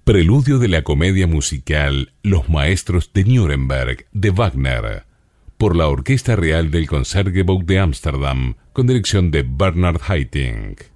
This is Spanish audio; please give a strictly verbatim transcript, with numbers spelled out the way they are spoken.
Preludio de la comedia musical Los Maestros de Nuremberg de Wagner, por la Orquesta Real del Concertgebouw de Ámsterdam, con dirección de Bernard Haitink.